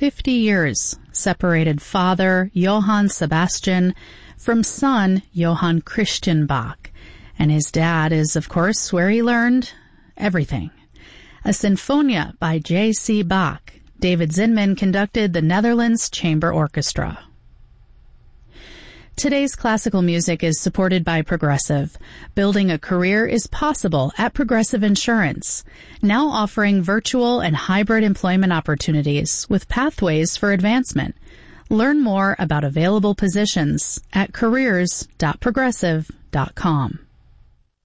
50 years separated father Johann Sebastian from son Johann Christian Bach, and his dad is, of course, where he learned everything. A Sinfonia by J.C. Bach. David Zinman conducted the Netherlands Chamber Orchestra. Today's classical music is supported by Progressive. Building a career is possible at Progressive Insurance, now offering virtual and hybrid employment opportunities with pathways for advancement. Learn more about available positions at careers.progressive.com.